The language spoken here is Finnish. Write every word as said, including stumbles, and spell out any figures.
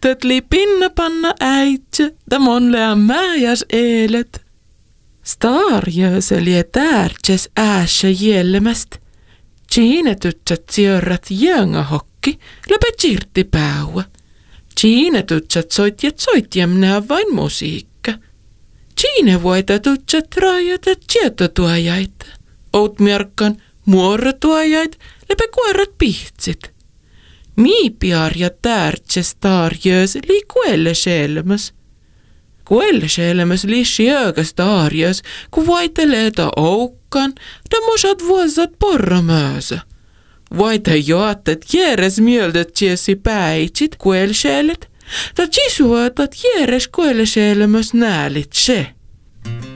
Tät li pinna panna äitsä, da monlea mäjäs eelet. Starjööseli tärtses äässä jälmäst. Siinä tytsät siörrät jöngahokki, läpä tsirttipäuä. Siinä tytsät soitjat soitjamnää vain musiikka. Siinä voita tytsät rajata tietotuojaita. Outmjörkkan muorotuojait, läpä kuorat pihtsit. Miipiar ja tärtses starjöös li kuelle selmäs. Kuelle selmäs li sjöökäs starjöös, ku vaitelee ta oukkan, da mosat vuosat porramöösä. Vaita joattet järes mieldet tiesi päitsit kuelle sellet, da tisuatat järes kuelle selmäs näälit se.